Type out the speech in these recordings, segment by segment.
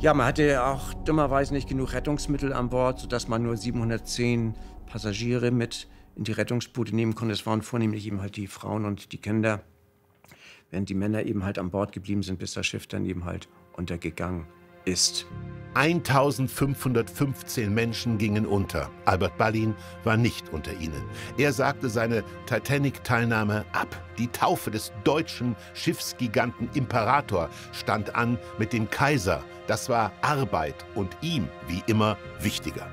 Ja, man hatte auch dummerweise nicht genug Rettungsmittel an Bord, sodass man nur 710 Passagiere mit in die Rettungsboote nehmen konnte. Es waren vornehmlich eben halt die Frauen und die Kinder, während die Männer eben halt an Bord geblieben sind, bis das Schiff dann eben halt untergegangen ist. 1515 Menschen gingen unter. Albert Ballin war nicht unter ihnen. Er sagte seine Titanic-Teilnahme ab. Die Taufe des deutschen Schiffsgiganten Imperator stand an mit dem Kaiser. Das war Arbeit und ihm, wie immer, wichtiger.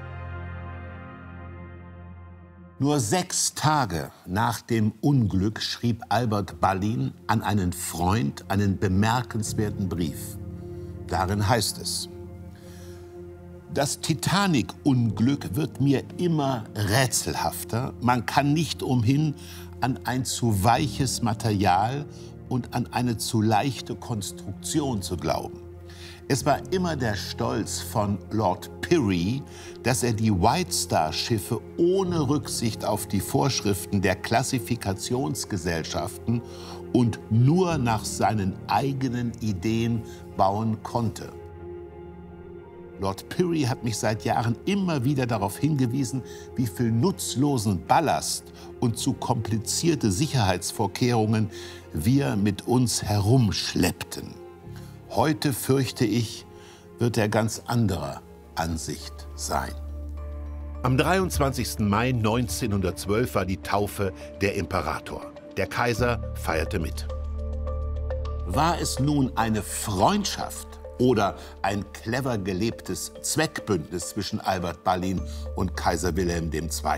Nur 6 Tage nach dem Unglück schrieb Albert Ballin an einen Freund einen bemerkenswerten Brief. Darin heißt es: Das Titanic-Unglück wird mir immer rätselhafter. Man kann nicht umhin, an ein zu weiches Material und an eine zu leichte Konstruktion zu glauben. Es war immer der Stolz von Lord Pirrie, dass er die White Star-Schiffe ohne Rücksicht auf die Vorschriften der Klassifikationsgesellschaften und nur nach seinen eigenen Ideen bauen konnte. Lord Pirrie hat mich seit Jahren immer wieder darauf hingewiesen, wie viel nutzlosen Ballast und zu komplizierte Sicherheitsvorkehrungen wir mit uns herumschleppten. Heute, fürchte ich, wird er ganz anderer Ansicht sein. Am 23. Mai 1912 war die Taufe der Imperator. Der Kaiser feierte mit. War es nun eine Freundschaft oder ein clever gelebtes Zweckbündnis zwischen Albert Ballin und Kaiser Wilhelm II.?